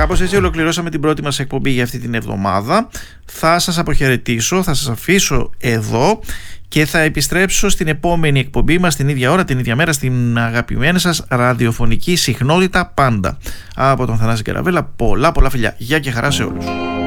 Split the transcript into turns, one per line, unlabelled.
Κάπως έτσι ολοκληρώσαμε την πρώτη μας εκπομπή για αυτή την εβδομάδα. Θα σας αποχαιρετήσω, θα σας αφήσω εδώ και θα επιστρέψω στην επόμενη εκπομπή μας την ίδια ώρα, την ίδια μέρα, στην αγαπημένη σας ραδιοφωνική συχνότητα πάντα. Από τον Θανάση Καραβέλα, πολλά φιλιά. Γεια και χαρά σε όλους.